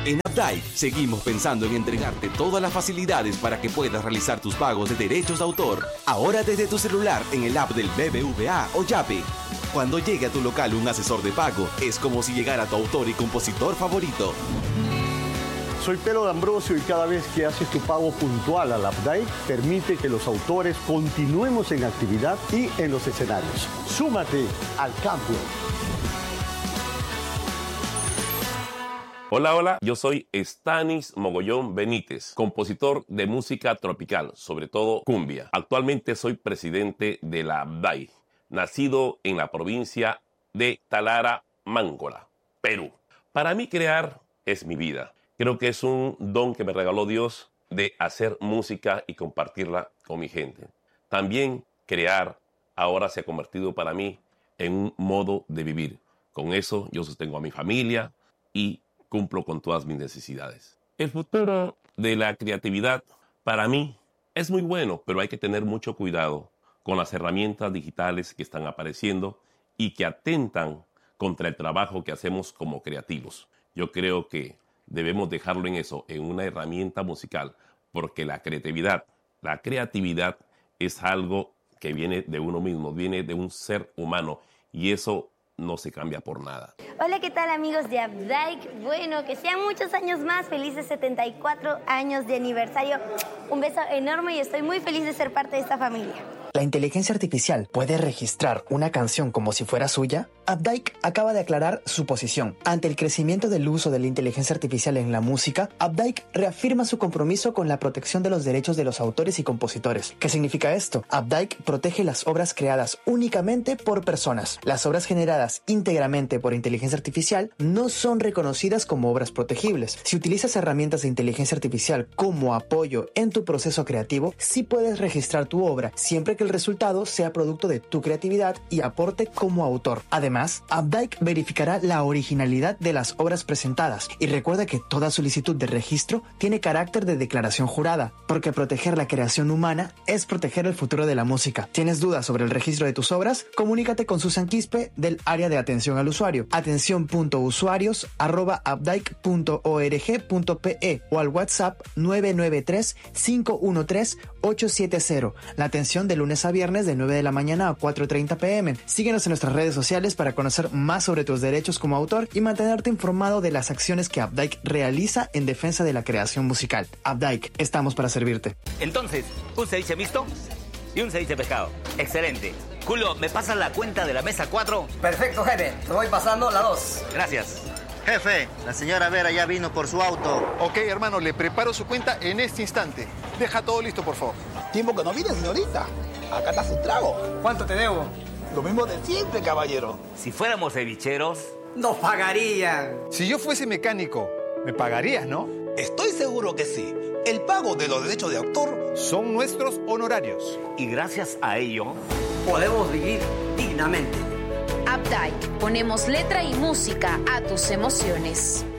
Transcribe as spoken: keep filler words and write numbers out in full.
En Updike seguimos pensando en entregarte todas las facilidades para que puedas realizar tus pagos de derechos de autor. Ahora desde tu celular en el app del B B V A o Yape. Cuando llegue a tu local un asesor de pago, es como si llegara tu autor y compositor favorito. Soy Pelo D'Ambrosio y cada vez que haces tu pago puntual al Updike, permite que los autores continuemos en actividad y en los escenarios. Súmate al cambio. Hola, hola, yo soy Stanis Mogollón Benítez, compositor de música tropical, sobre todo cumbia. Actualmente soy presidente de la Updike, nacido en la provincia de Talara, Mángola, Perú. Para mí crear es mi vida. Creo que es un don que me regaló Dios de hacer música y compartirla con mi gente. También crear ahora se ha convertido para mí en un modo de vivir. Con eso yo sostengo a mi familia y cumplo con todas mis necesidades. El futuro de la creatividad para mí es muy bueno, pero hay que tener mucho cuidado con las herramientas digitales que están apareciendo y que atentan contra el trabajo que hacemos como creativos. Yo creo que debemos dejarlo en eso, en una herramienta musical, porque la creatividad, la creatividad es algo que viene de uno mismo, viene de un ser humano y eso no se cambia por nada. Hola, ¿qué tal amigos de Updike? Bueno, que sean muchos años más, felices setenta y cuatro años de aniversario. Un beso enorme y estoy muy feliz de ser parte de esta familia. ¿La inteligencia artificial puede registrar una canción como si fuera suya? Updike acaba de aclarar su posición. Ante el crecimiento del uso de la inteligencia artificial en la música, Updike reafirma su compromiso con la protección de los derechos de los autores y compositores. ¿Qué significa esto? Updike protege las obras creadas únicamente por personas. Las obras generadas íntegramente por inteligencia artificial no son reconocidas como obras protegibles. Si utilizas herramientas de inteligencia artificial como apoyo en tu proceso creativo, sí puedes registrar tu obra, siempre que el resultado sea producto de tu creatividad y aporte como autor. Además, Updike verificará la originalidad de las obras presentadas y recuerda que toda solicitud de registro tiene carácter de declaración jurada, porque proteger la creación humana es proteger el futuro de la música. ¿Tienes dudas sobre el registro de tus obras? Comunícate con Susan Quispe del área de atención al usuario, atención punto usuarios arroba updike punto org punto pe o al WhatsApp nueve nueve tres, cinco uno tres, ocho siete cero. La atención de lunes a viernes de nueve de la mañana a cuatro treinta pm. Síguenos en nuestras redes sociales para conocer más sobre tus derechos como autor y mantenerte informado de las acciones que Updike realiza en defensa de la creación musical. Updike, estamos para servirte. Entonces, un ceviche mixto y un ceviche pescado. Excelente. Julio, ¿me pasas la cuenta de la mesa cuatro? Perfecto, jefe. Te voy pasando la dos. Gracias. Jefe, la señora Vera ya vino por su auto. Ok, hermano, le preparo su cuenta en este instante. Deja todo listo, por favor. Tiempo que no viene, señorita. Acá está su trago. ¿Cuánto te debo? Lo mismo de siempre, caballero. Si fuéramos cevicheros, nos pagarían. Si yo fuese mecánico, me pagarías, ¿no? Estoy seguro que sí. El pago de los derechos de autor son nuestros honorarios. Y gracias a ello, podemos vivir dignamente. Updike, ponemos letra y música a tus emociones.